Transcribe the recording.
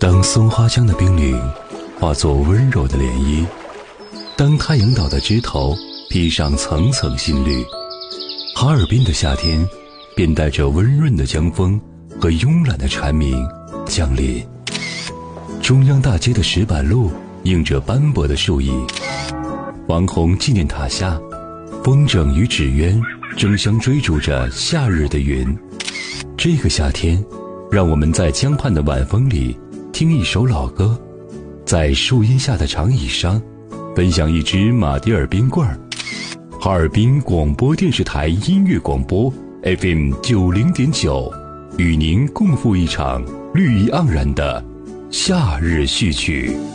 当松花江的冰凌化作温柔的涟漪，当太阳岛的枝头披上层层新绿，哈尔滨的夏天便带着温润的江风和慵懒的蝉鸣降临。中央大街的石板路映着斑驳的树影，王洪纪念塔下，风筝与纸鸢争相追逐着夏日的云。这个夏天，让我们在江畔的晚风里听一首老歌，在树荫下的长椅上分享一支马迭尔冰棍儿。哈尔滨广播电视台音乐广播 FM 90.9，与您共赴一场绿意盎然的夏日序曲。